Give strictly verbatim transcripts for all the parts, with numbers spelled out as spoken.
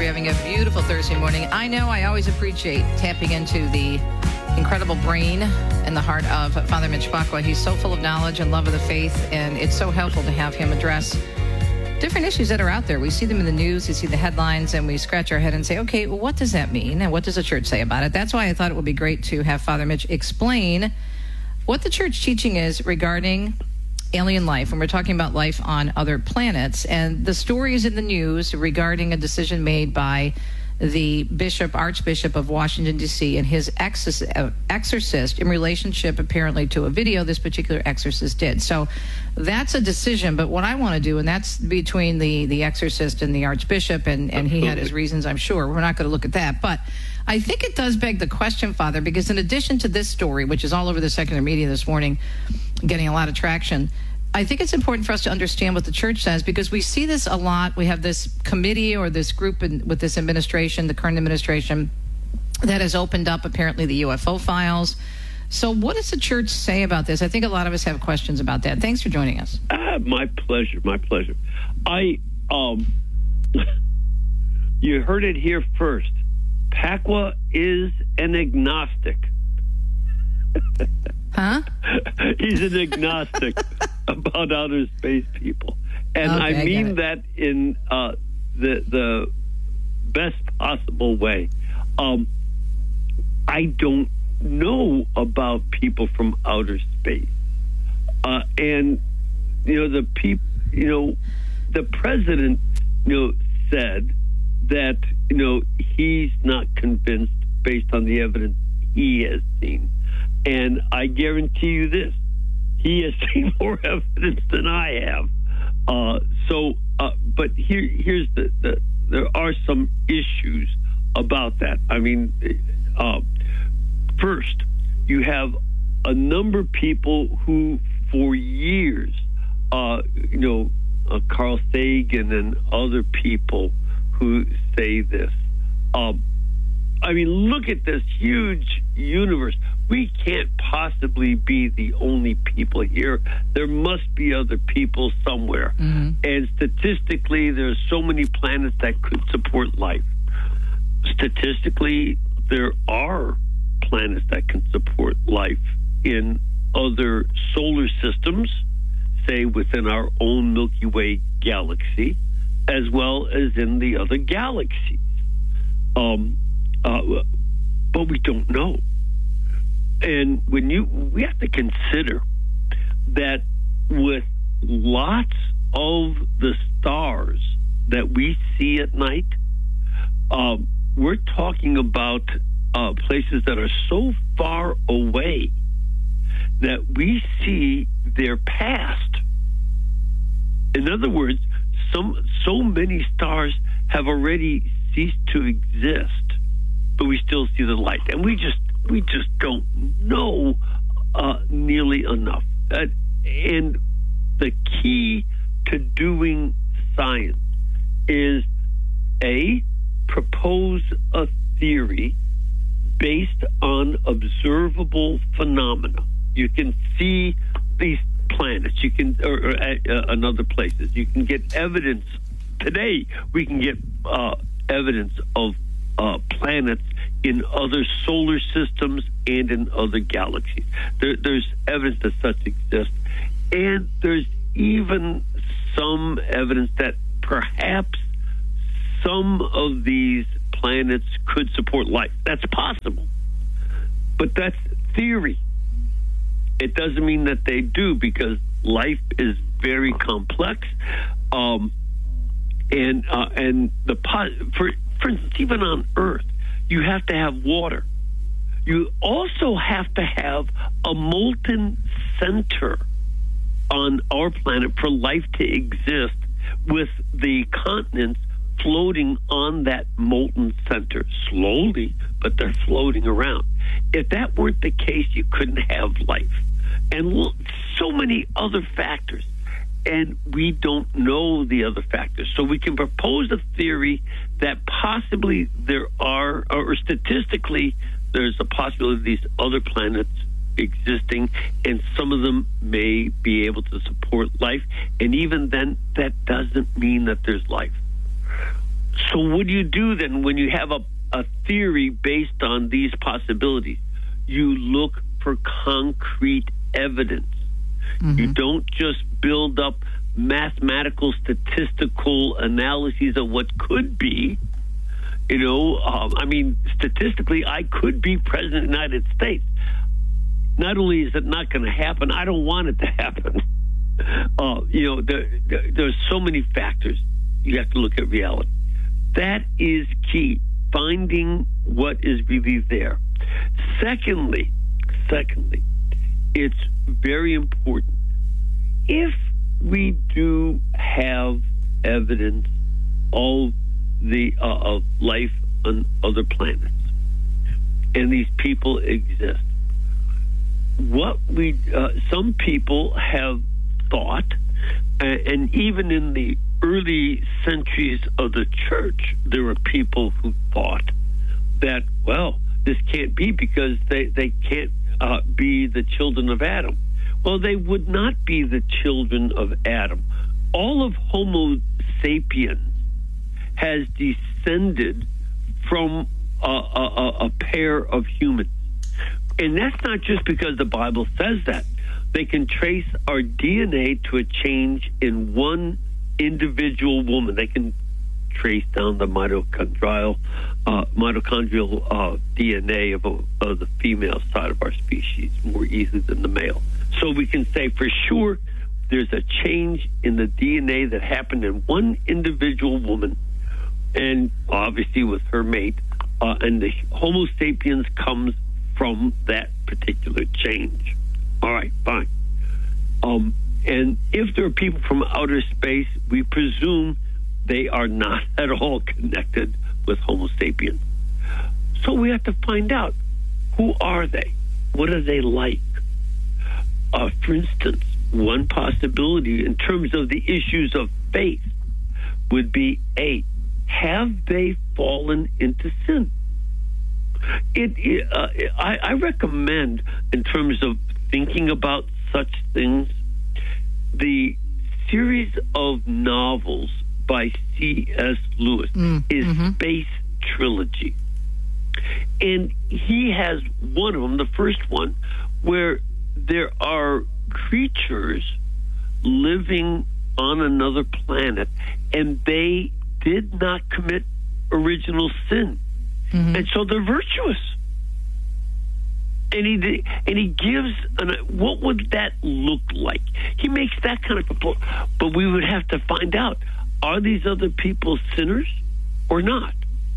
you're having a beautiful Thursday morning. I know I always appreciate tapping into the incredible brain and the heart of Father Mitch Pacwa. He's so full of knowledge and love of the faith, and it's so helpful to have him address different issues that are out there. We see them in the news, we see the headlines, and we scratch our head and say, okay, well, what does that mean? And what does the church say about it? That's why I thought it would be great to have Father Mitch explain what the church teaching is regarding alien life, and we're talking about life on other planets. And the stories in the news regarding a decision made by the bishop, Archbishop of Washington, D C, and his exorcist in relationship, apparently, to a video this particular exorcist did. So that's a decision, but what I want to do, and that's between the, the exorcist and the Archbishop, and, and he had his reasons, I'm sure. We're not going to look at that. But I think it does beg the question, Father, because in addition to this story, which is all over the secular media this morning, getting a lot of traction, I think it's important for us to understand what the church says, because we see this a lot. We have this committee or this group in, with this administration, the current administration, that has opened up apparently the U F O files. So what does the church say about this? I think a lot of us have questions about that. Thanks for joining us. Uh, my pleasure. My pleasure. I, um, you heard it here first. Pacwa is an agnostic. Huh? He's an agnostic about outer space people. And okay, I mean I that in uh, the the best possible way. Um, I don't know about people from outer space. Uh, and, you know, the people, you know, the president, you know, said that, you know, he's not convinced based on the evidence he has seen. And I guarantee you this, he has seen more evidence than I have. Uh, so, uh, but here, here's the, the, there are some issues about that. I mean, uh, first, you have a number of people who, for years, uh, you know, uh, Carl Sagan and other people who say this. Um, I mean, look at this huge universe. We can't possibly be the only people here. There must be other people somewhere. Mm-hmm. And statistically, there's so many planets that could support life. Statistically, there are planets that can support life in other solar systems, say within our own Milky Way galaxy, as well as in the other galaxies. Um, uh, but we don't know. And when you, we have to consider that with lots of the stars that we see at night, uh, we're talking about uh, places that are so far away that we see their past. In other words, some so many stars have already ceased to exist, but we still see the light, and we just we just don't know uh, nearly enough. Uh, and the key to doing science is a propose a theory based on observable phenomena. You can see these planets, you can, or, or uh, in other places. You can get evidence. Today, we can get uh, evidence of uh, planets in other solar systems and in other galaxies. There, there's evidence that such exists. And there's even some evidence that perhaps some of these planets could support life. That's possible. But that's theory. It doesn't mean that they do, because life is very complex. Um, and uh, and the for for instance, even on Earth, you have to have water. You also have to have a molten center on our planet for life to exist, with the continents floating on that molten center, slowly, but they're floating around. If that weren't the case, you couldn't have life. And look, so many other factors. And we don't know the other factors. So we can propose a theory that possibly there are, or statistically, there's a possibility of these other planets existing, and some of them may be able to support life. And even then, that doesn't mean that there's life. So what do you do then when you have a, a theory based on these possibilities? You look for concrete evidence. Mm-hmm. You don't just build up mathematical, statistical analyses of what could be. You know, um, I mean, statistically, I could be president of the United States. Not only is it not going to happen, I don't want it to happen. Uh, you know, there, there, there's so many factors. You have to look at reality. That is key, finding what is really there. Secondly, secondly, it's very important. If we do have evidence of the uh, of life on other planets, and these people exist, what we uh, some people have thought, uh, and even in the early centuries of the church, there were people who thought that, well, this can't be because they, they can't uh, be the children of Adam. Well, they would not be the children of Adam. All of Homo sapiens has descended from a, a, a pair of humans. And that's not just because the Bible says that. They can trace our D N A to a change in one individual woman. They can trace down the mitochondrial uh, mitochondrial uh, D N A of, a, of the female side of our species more easily than the male. So we can say for sure there's a change in the D N A that happened in one individual woman, and obviously with her mate, uh, and the Homo sapiens comes from that particular change. All right, fine. Um, and if there are people from outer space, we presume they are not at all connected with Homo sapiens. So we have to find out, who are they? What are they like? Uh, for instance, one possibility in terms of the issues of faith would be, A, have they fallen into sin? It, it uh, I, I recommend, in terms of thinking about such things, the series of novels by C S Lewis mm, is mm-hmm. Space Trilogy. And he has one of them, the first one, where there are creatures living on another planet, and they did not commit original sin. Mm-hmm. And so they're virtuous. And he and he gives an, what would that look like? He makes that kind of proposal. But we would have to find out, are these other people sinners or not?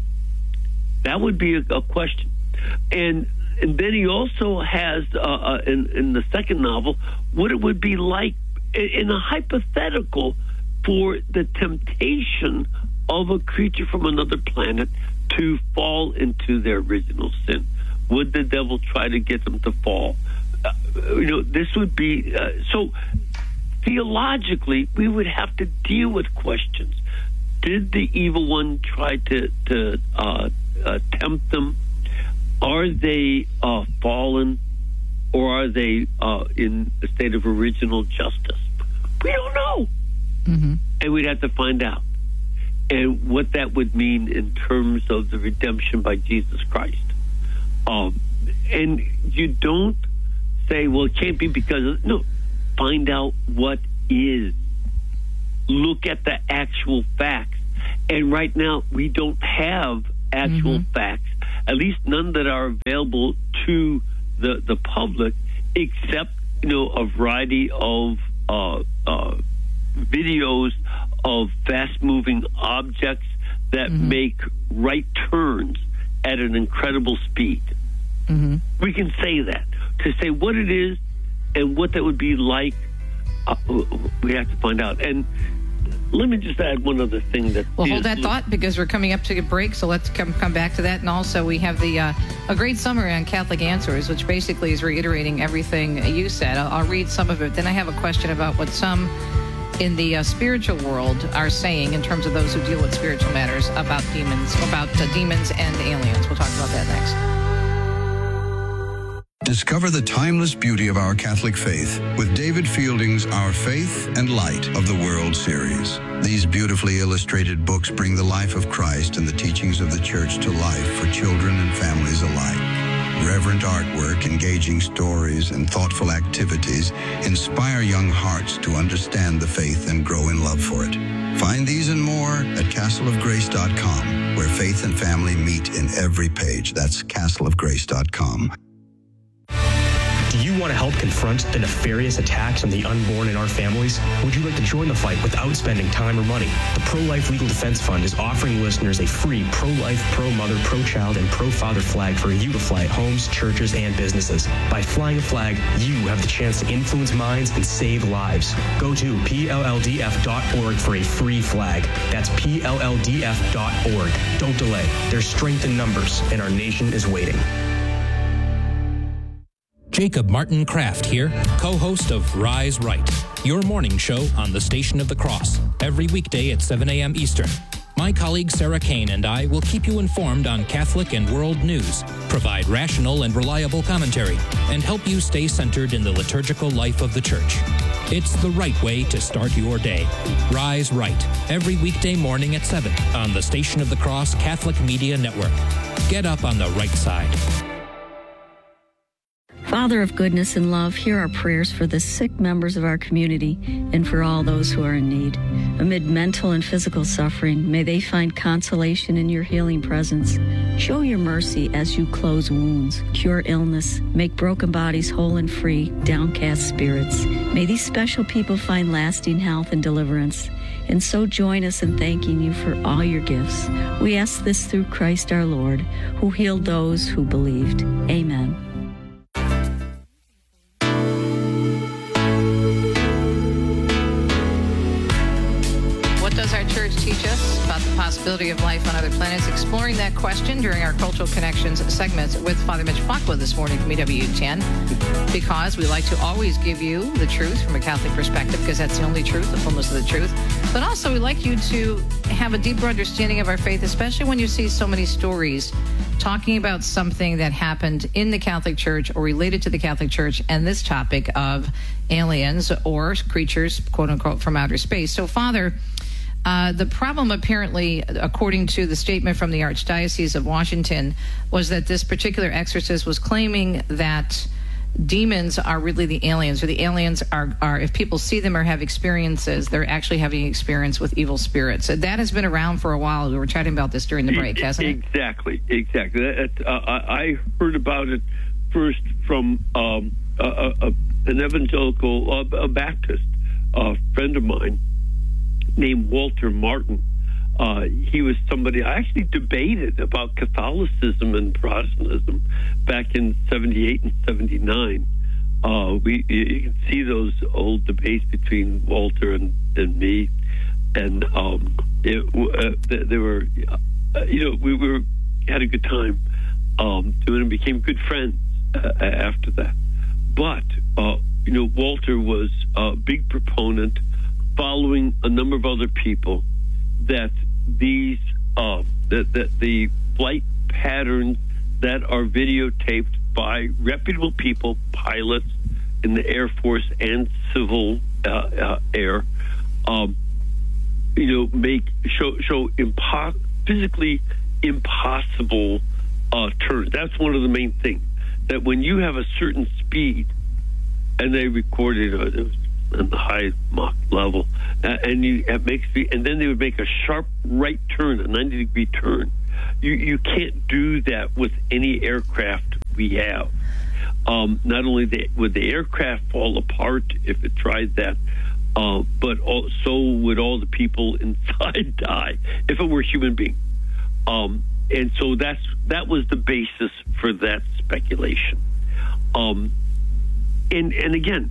That would be a, a question. And and then he also has, uh, uh, in, in the second novel, what it would be like in a hypothetical for the temptation of a creature from another planet to fall into their original sin. Would the devil try to get them to fall? Uh, you know, this would be... Uh, so, theologically, we would have to deal with questions. Did the evil one try to, to uh, uh, tempt them? Are they uh, fallen, or are they uh, in a state of original justice? We don't know. Mm-hmm. And we'd have to find out. And what that would mean in terms of the redemption by Jesus Christ. Um, and you don't say, well, it can't be because of... No, find out what is. Look at the actual facts. And right now, we don't have actual mm-hmm. facts, at least none that are available to the, the public, except, you know, a variety of uh, uh, videos of fast-moving objects that mm-hmm. make right turns at an incredible speed. Mm-hmm. We can say that. To say what it is and what that would be like, uh, we have to find out. And let me just add one other thing. That well, hold that thought, because we're coming up to a break, so let's come come back to that. And also, we have the uh, a great summary on Catholic Answers, which basically is reiterating everything you said. I'll, I'll read some of it. Then I have a question about what some in the uh, spiritual world are saying in terms of those who deal with spiritual matters about demons, about uh, demons and aliens. We'll talk about that next. Discover the timeless beauty of our Catholic faith with David Fielding's Our Faith and Light of the World series. These beautifully illustrated books bring the life of Christ and the teachings of the Church to life for children and families alike. Reverent artwork, engaging stories, and thoughtful activities inspire young hearts to understand the faith and grow in love for it. Find these and more at castle of grace dot com, where faith and family meet in every page. That's castle of grace dot com. Do you want to help confront the nefarious attacks on the unborn in our families? Would you like to join the fight without spending time or money? The Pro-Life Legal Defense Fund is offering listeners a free pro-life, pro-mother, pro-child, and pro-father flag for you to fly at homes, churches, and businesses. By flying a flag, you have the chance to influence minds and save lives. Go to P L L D F dot org for a free flag. That's P L L D F dot org. Don't delay. There's strength in numbers, and our nation is waiting. Jacob Martin Kraft here, co-host of Rise Right, your morning show on the Station of the Cross, every weekday at seven a.m. Eastern. My colleague Sarah Kane and I will keep you informed on Catholic and world news, provide rational and reliable commentary, and help you stay centered in the liturgical life of the Church. It's the right way to start your day. Rise Right, every weekday morning at seven on the Station of the Cross Catholic Media Network. Get up on the right side. Father of goodness and love, hear our prayers for the sick members of our community and for all those who are in need. Amid mental and physical suffering, may they find consolation in your healing presence. Show your mercy as you close wounds, cure illness, make broken bodies whole and free, downcast spirits. May these special people find lasting health and deliverance. And so join us in thanking you for all your gifts. We ask this through Christ our Lord, who healed those who believed. Amen. Teach us about the possibility of life on other planets, exploring that question during our Cultural Connections segments with Father Mitch Pacwa this morning from E W ten, because we like to always give you the truth from a Catholic perspective, because that's the only truth, the fullness of the truth. But also we like you to have a deeper understanding of our faith, especially when you see so many stories talking about something that happened in the Catholic Church or related to the Catholic Church, and this topic of aliens or creatures, quote unquote, from outer space. So, Father, Uh, the problem, apparently, according to the statement from the Archdiocese of Washington, was that this particular exorcist was claiming that demons are really the aliens, or the aliens are, are if people see them or have experiences, they're actually having experience with evil spirits. That has been around for a while. We were chatting about this during the break, hasn't it? Exactly, exactly. That, uh, I heard about it first from um, a, a, an evangelical, uh, a Baptist uh, friend of mine, named Walter Martin. Uh, he was somebody I actually debated about Catholicism and Protestantism back in seventy-eight and seventy-nine. Uh, we you can see those old debates between Walter and, and me, and um, it, uh, they were, uh, you know, we were had a good time um, doing and became good friends uh, after that. But uh, you know, Walter was a big proponent, following a number of other people, that these uh, that, that the flight patterns that are videotaped by reputable people, pilots in the Air Force and civil uh, uh, air, um, you know, make show show impo- physically impossible uh, turns. That's one of the main things. That when you have a certain speed, and they recorded uh, it was in the high Mach level, uh, and you it makes the, and then they would make a sharp right turn, a ninety degree turn. You you can't do that with any aircraft we have. Um, not only the, would the aircraft fall apart if it tried that, uh, but all, so would all the people inside die if it were human beings. Um, and so that's that was the basis for that speculation. Um, and and again,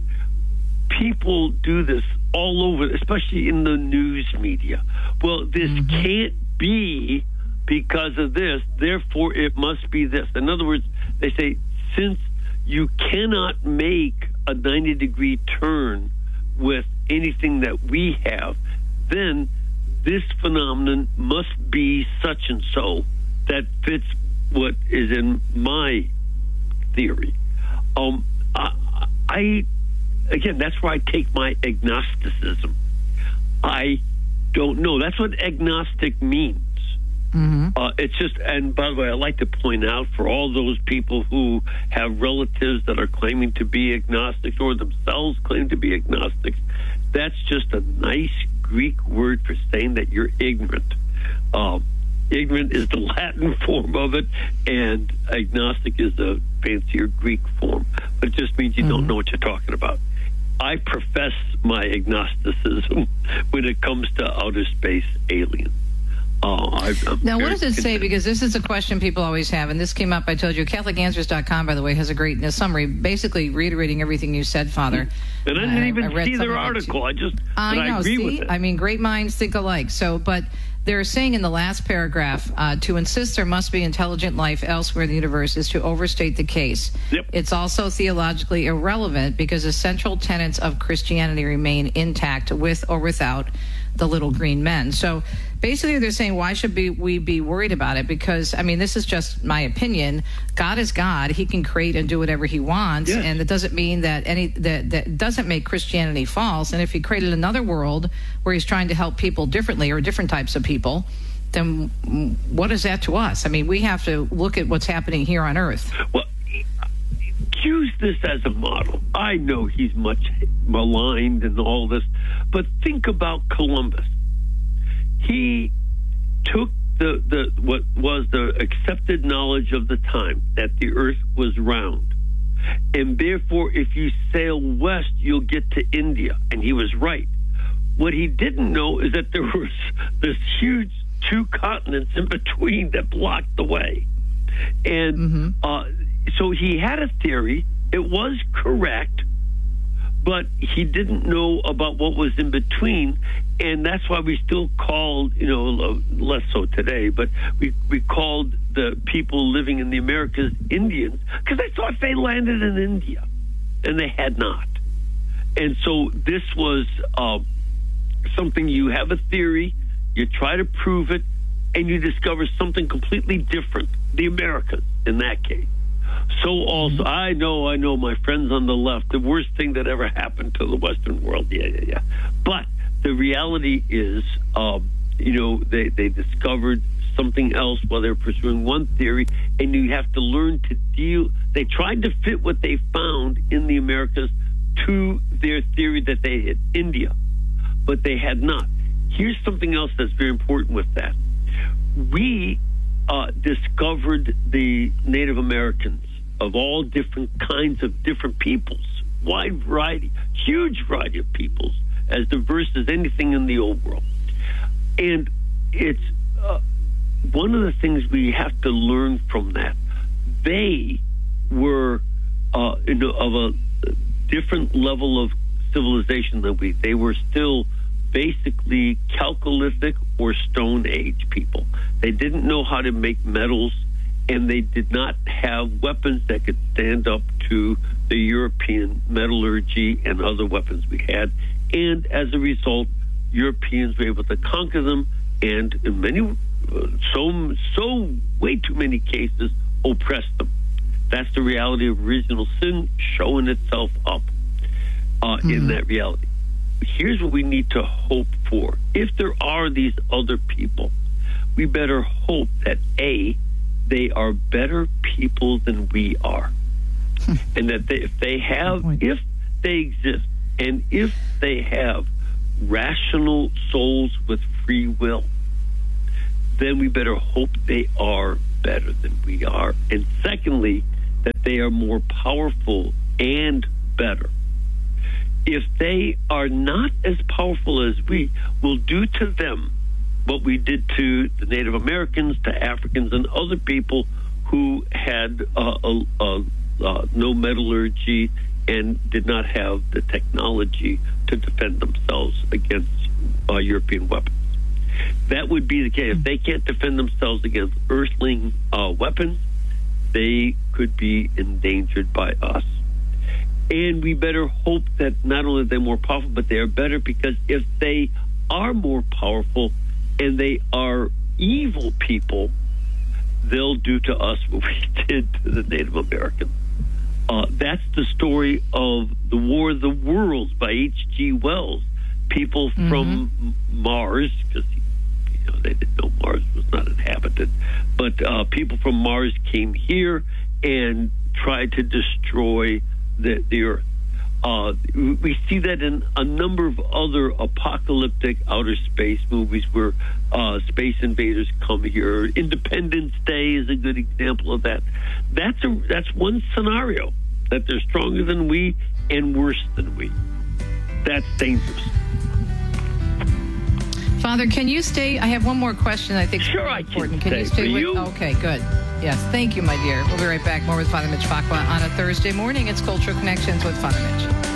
people do this all over, especially in the news media. Well, this mm-hmm. can't be because of this, therefore it must be this. In other words, they say, since you cannot make a ninety degree turn with anything that we have, then this phenomenon must be such and so that fits what is in my theory. Um, I, I, again, that's where I take my agnosticism. I don't know. That's what agnostic means. Mm-hmm. Uh, it's just, and by the way, I'd like to point out for all those people who have relatives that are claiming to be agnostics or themselves claim to be agnostics, that's just a nice Greek word for saying that you're ignorant. Uh, ignorant is the Latin form of it, and agnostic is a fancier Greek form. But it just means you mm-hmm. don't know what you're talking about. I profess my agnosticism when it comes to outer space aliens. Oh, I, now, what does it say? Because this is a question people always have, and this came up, I told you, Catholic Answers dot com, by the way, has a great a summary, basically reiterating everything you said, Father. And I didn't uh, even I see their article. I just, I know, I agree see? with it. I mean, great minds think alike. So, but they're saying in the last paragraph, uh, to insist there must be intelligent life elsewhere in the universe is to overstate the case. Yep. It's also theologically irrelevant because the central tenets of Christianity remain intact with or without the little green men. So basically they're saying, why should be, we be worried about it? Because, I mean, this is just my opinion. God is God. He can create and do whatever he wants. Yes. And it doesn't mean that any that, that doesn't make Christianity false. And if he created another world where he's trying to help people differently or different types of people, then what is that to us? I mean, we have to look at what's happening here on Earth. Well, use this as a model. I know he's much maligned and all this, but think about Columbus. He took the, the what was the accepted knowledge of the time that the earth was round. And therefore, if you sail west, you'll get to India. And he was right. What he didn't know is that there was this huge two continents in between that blocked the way. And mm-hmm. uh, so he had a theory. It was correct, but he didn't know about what was in between. And that's why we still called, you know, less so today, but we, we called the people living in the Americas Indians because they thought they landed in India, and they had not. And so this was uh, something, you have a theory, you try to prove it, and you discover something completely different, the Americans in that case. So also, mm-hmm. I know, I know, my friends on the left, the worst thing that ever happened to the Western world, yeah, yeah, yeah. But the reality is, um, you know, they, they discovered something else while they were pursuing one theory, and you have to learn to deal. They tried to fit what they found in the Americas to their theory that they had India, but they had not. Here's something else that's very important with that. We uh, discovered the Native Americans of all different kinds of different peoples, wide variety, huge variety of peoples, as diverse as anything in the old world. And it's uh, one of the things we have to learn from that. They were uh, you know, of a different level of civilization than we. They were still basically Chalcolithic or Stone Age people. They didn't know how to make metals, and they did not have weapons that could stand up to the European metallurgy and other weapons we had. And as a result, Europeans were able to conquer them, and in many, uh, so, so way too many cases, oppress them. That's the reality of original sin showing itself up uh, mm-hmm. in that reality. Here's what we need to hope for. If there are these other people, we better hope that, A, they are better people than we are. And that they, if they have, if they exist, and if they have rational souls with free will, then we better hope they are better than we are. And secondly, that they are more powerful and better. If they are not as powerful as we, we'll do to them what we did to the Native Americans, to Africans, and other people who had uh, uh, uh, uh, no metallurgy and did not have the technology to defend themselves against uh, European weapons. That would be the case. If they can't defend themselves against earthling uh, weapons, they could be endangered by us. And we better hope that not only are they more powerful, but they are better, because if they are more powerful and they are evil people, they'll do to us what we did to the Native Americans. Uh, that's the story of The War of the Worlds by H G Wells. People mm-hmm. from Mars, because you know they didn't know Mars was not inhabited, but uh, people from Mars came here and tried to destroy the, the Earth. Uh, we see that in a number of other apocalyptic outer space movies where uh, space invaders come here. Independence Day is a good example of that. That's a that's one scenario, that they're stronger than we and worse than we. That's dangerous. Father, can you stay? I have one more question I think is sure, really important. Can, can you stay for with you? Okay, good. Yes, thank you, my dear. We'll be right back. More with Father Mitch Facua on a Thursday morning. It's Cultural Connections with Father Mitch.